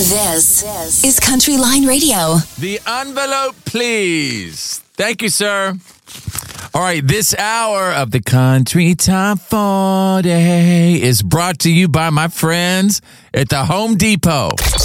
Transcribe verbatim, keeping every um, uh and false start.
This is Country Line Radio. The envelope, please. Thank you, sir. All right, this hour of the Country Top forty is brought to you by my friends at the Home Depot.